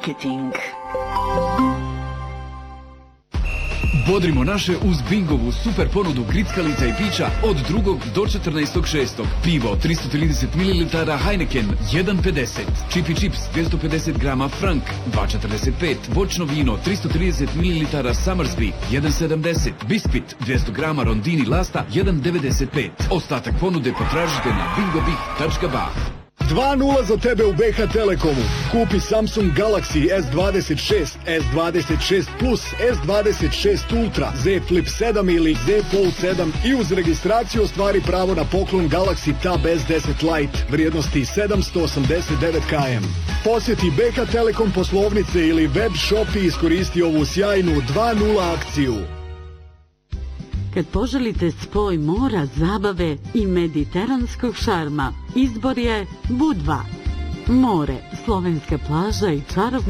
marketing. Bodrimo naše uz Bingovu super ponudu grickalica i pića od 2. do 14.6. Pivo 330 ml Heineken 1,50. Čipi čips 250 grama Frank 2,45. Voćno vino 330 ml Summersby 1,70. Biskvit 200 grama Rondini Lasta 1,95. Ostatak ponude potražite na bingobih.ba. 2:0 za tebe u BH Telekomu. Kupi Samsung Galaxy S26, S26 Plus, S26 Ultra, Z Flip 7 ili Z Fold 7 i uz registraciju ostvari pravo na poklon Galaxy Tab S10 Lite vrijednosti 789 km. Posjeti BH Telekom poslovnice ili web shop i iskoristi ovu sjajnu 2:0 akciju. Kad poželite spoj mora, zabave i mediteranskog šarma, izbor je Budva. More, slovenska plaža i čarobna